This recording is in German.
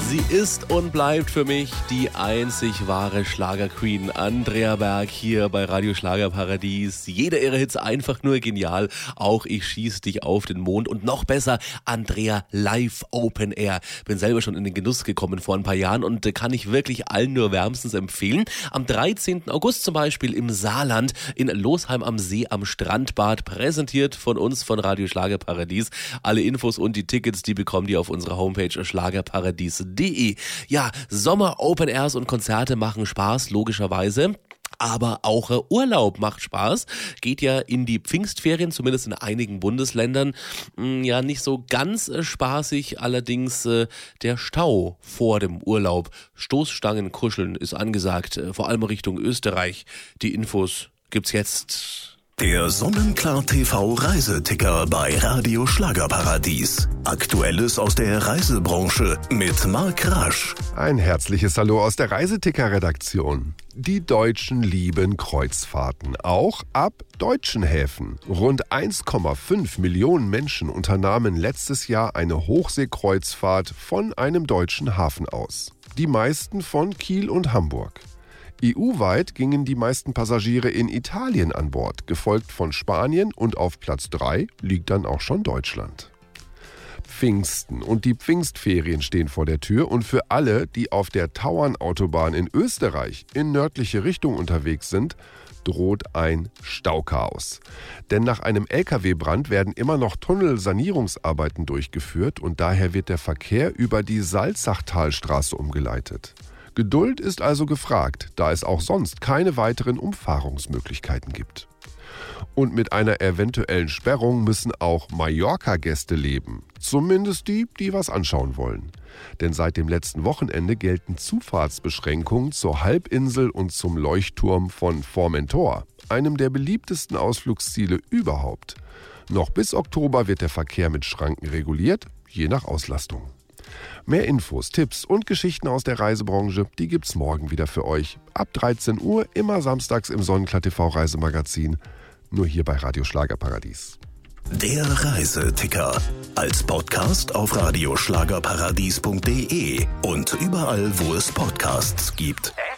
Sie ist und bleibt für mich die einzig wahre Schlagerqueen Andrea Berg hier bei Radio Schlagerparadies. Jede ihrer Hits einfach nur genial. Auch Ich schieß dich auf den Mond und noch besser Andrea live Open Air. Bin selber schon in den Genuss gekommen vor ein paar Jahren und kann ich wirklich allen nur wärmstens empfehlen. Am 13. August zum Beispiel im Saarland in Losheim am See am Strandbad, präsentiert von uns von Radio Schlagerparadies. Alle Infos und die Tickets, die bekommt ihr auf unserer Homepage schlagerparadies.de. Ja, Sommer Open Airs und Konzerte machen Spaß, logischerweise. Aber auch Urlaub macht Spaß. Geht ja in die Pfingstferien, zumindest in einigen Bundesländern. Ja, nicht so ganz spaßig, allerdings der Stau vor dem Urlaub. Stoßstangen kuscheln ist angesagt, vor allem Richtung Österreich. Die Infos gibt's jetzt. Der Sonnenklar TV Reiseticker bei Radio Schlagerparadies. Aktuelles aus der Reisebranche mit Marc Rasch. Ein herzliches Hallo aus der Reiseticker-Redaktion. Die Deutschen lieben Kreuzfahrten, auch ab deutschen Häfen. Rund 1,5 Millionen Menschen unternahmen letztes Jahr eine Hochseekreuzfahrt von einem deutschen Hafen aus. Die meisten von Kiel und Hamburg. EU-weit gingen die meisten Passagiere in Italien an Bord, gefolgt von Spanien, und auf Platz 3 liegt dann auch schon Deutschland. Pfingsten und die Pfingstferien stehen vor der Tür und für alle, die auf der Tauernautobahn in Österreich in nördliche Richtung unterwegs sind, droht ein Stauchaos. Denn nach einem LKW-Brand werden immer noch Tunnelsanierungsarbeiten durchgeführt und daher wird der Verkehr über die Salzachtalstraße umgeleitet. Geduld ist also gefragt, da es auch sonst keine weiteren Umfahrungsmöglichkeiten gibt. Und mit einer eventuellen Sperrung müssen auch Mallorca-Gäste leben. Zumindest die, die was anschauen wollen. Denn seit dem letzten Wochenende gelten Zufahrtsbeschränkungen zur Halbinsel und zum Leuchtturm von Formentor, einem der beliebtesten Ausflugsziele überhaupt. Noch bis Oktober wird der Verkehr mit Schranken reguliert, je nach Auslastung. Mehr Infos, Tipps und Geschichten aus der Reisebranche, die gibt's morgen wieder für euch. Ab 13 Uhr, immer samstags im Sonnenklar TV Reisemagazin. Nur hier bei Radio Schlagerparadies. Der Reiseticker. Als Podcast auf radioschlagerparadies.de und überall, wo es Podcasts gibt.